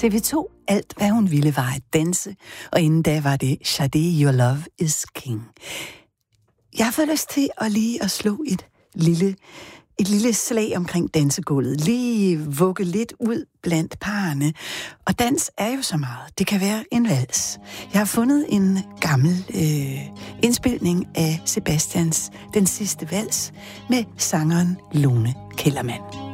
TV2, alt hvad hun ville var at danse, og inden da var det Sade, Your Love is King. Jeg har fået lyst til at slå et lille slag omkring dansegulvet. Lige vugge lidt ud blandt parerne. Og dans er jo så meget. Det kan være en vals. Jeg har fundet en gammel indspilning af Sebastians Den sidste vals med sangeren Lone Kellermann.